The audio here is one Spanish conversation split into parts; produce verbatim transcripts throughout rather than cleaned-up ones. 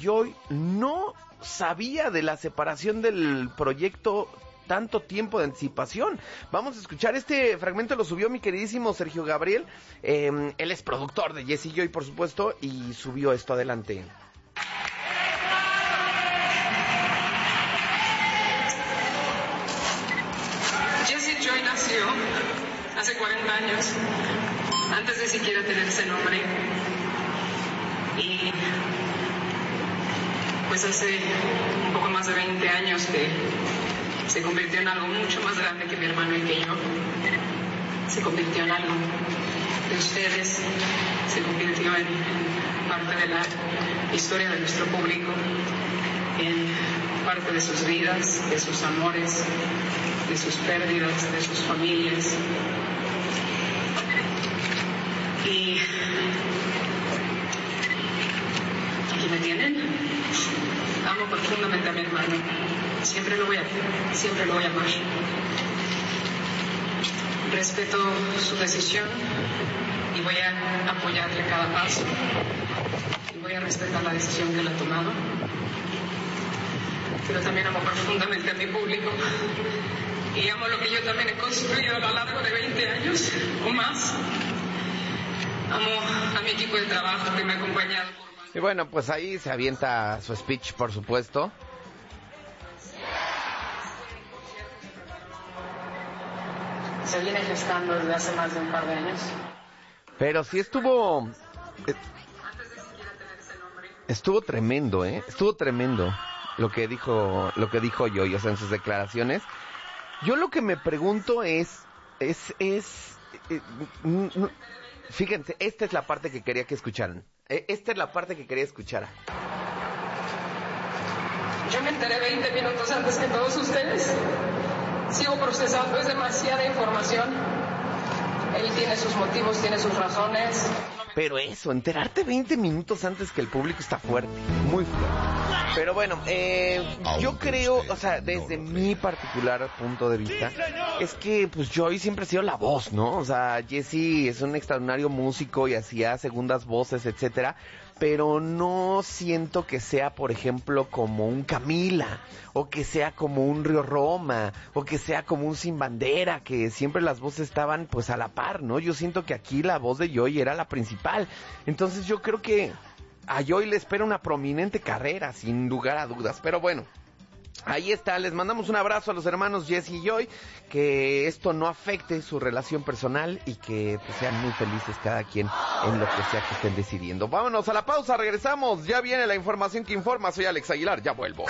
Joy no sabía de la separación del proyecto tanto tiempo de anticipación. Vamos a escuchar este fragmento, lo subió mi queridísimo Sergio Gabriel. Eh, él es productor de Jesse Joy, por supuesto, y subió esto adelante. Jesse Joy nació hace cuarenta años, antes de siquiera tener ese nombre. Y pues hace un poco más de veinte años que se convirtió en algo mucho más grande que mi hermano y que yo. Se convirtió en algo de ustedes, se convirtió en parte de la historia de nuestro público, en parte de sus vidas, de sus amores, de sus pérdidas, de sus familias. Y aquí me tienen. Amo profundamente a mi hermano. Siempre lo voy a, siempre lo voy a amar. Respeto su decisión y voy a apoyarle cada paso. Y voy a respetar la decisión que él ha tomado. Pero también amo profundamente a mi público. Y amo lo que yo también he construido a lo largo de veinte años o más. Amo a mi equipo de trabajo que me ha acompañado por más. Y bueno, pues ahí se avienta su speech, por supuesto. Se viene gestando desde hace más de un par de años. Pero sí estuvo... Eh, estuvo tremendo, ¿eh? Estuvo tremendo lo que dijo, lo que dijo Joy, o sea, en sus declaraciones. Yo lo que me pregunto es... Es... es eh, n- n- fíjense, esta es la parte que quería que escucharan. Eh, esta es la parte que quería escuchar. Yo me enteré veinte minutos antes que todos ustedes. Sigo procesando, es demasiada información. Él tiene sus motivos, tiene sus razones. Pero eso, enterarte veinte minutos antes que el público está fuerte, muy fuerte. Pero bueno, eh, yo creo, o sea, desde mi particular punto de vista, es que pues Joy siempre ha sido la voz, ¿no? O sea, Jesse es un extraordinario músico y hacía segundas voces, etcétera. Pero no siento que sea, por ejemplo, como un Camila, o que sea como un Río Roma, o que sea como un Sin Bandera, que siempre las voces estaban pues a la par, ¿no? Yo siento que aquí la voz de Joy era la principal. Entonces yo creo que a Joy le espera una prominente carrera, sin lugar a dudas. Pero bueno, ahí está, les mandamos un abrazo a los hermanos Jesse y Joy, que esto no afecte su relación personal y que pues, sean muy felices cada quien en lo que sea que estén decidiendo. Vámonos a la pausa, regresamos, ya viene la información que informa, soy Alex Aguilar, ya vuelvo.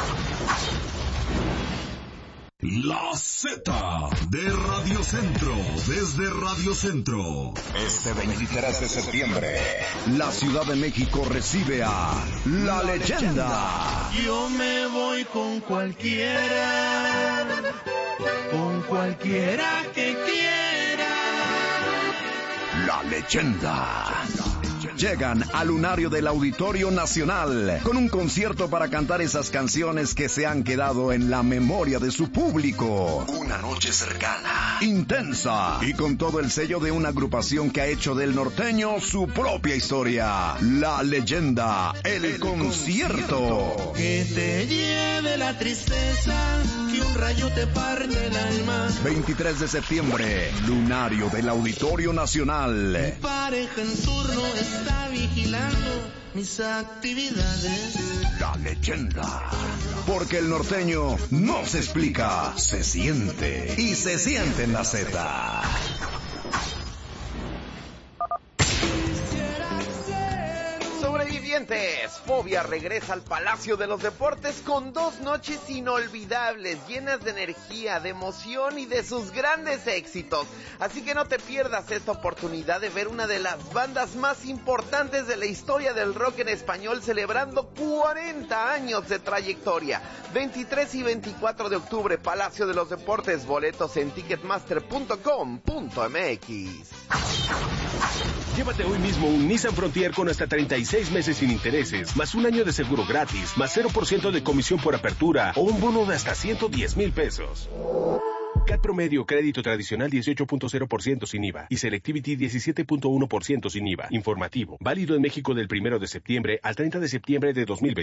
La Z de Radio Centro, desde Radio Centro. Este veintitrés de septiembre, la Ciudad de México recibe a La Leyenda. Yo me voy con cualquiera, con cualquiera que quiera. La Leyenda. Llegan al lunario del Auditorio Nacional con un concierto para cantar esas canciones que se han quedado en la memoria de su público. Una noche cercana, intensa y con todo el sello de una agrupación que ha hecho del norteño su propia historia. La Leyenda, el, el concierto. concierto. Que te lleve la tristeza, que un rayo te parte el alma. veintitrés de septiembre, lunario del Auditorio Nacional. Mi pareja en turno está vigilando mis actividades. La Leyenda. Porque el norteño no se explica, se siente. Y se siente en la Z. Sobrevivientes, Fobia regresa al Palacio de los Deportes con dos noches inolvidables, llenas de energía, de emoción y de sus grandes éxitos. Así que no te pierdas esta oportunidad de ver una de las bandas más importantes de la historia del rock en español celebrando cuarenta años de trayectoria. veintitrés y veinticuatro de octubre, Palacio de los Deportes, boletos en ticketmaster punto com punto m x. Llévate hoy mismo un Nissan Frontier con hasta treinta y seis meses sin intereses, más un año de seguro gratis, más cero por ciento de comisión por apertura o un bono de hasta ciento diez mil pesos. C A T promedio, crédito tradicional dieciocho punto cero por ciento sin I V A y Selectivity diecisiete punto uno por ciento sin I V A. Informativo, válido en México del primero de septiembre al treinta de septiembre de dos mil veinte.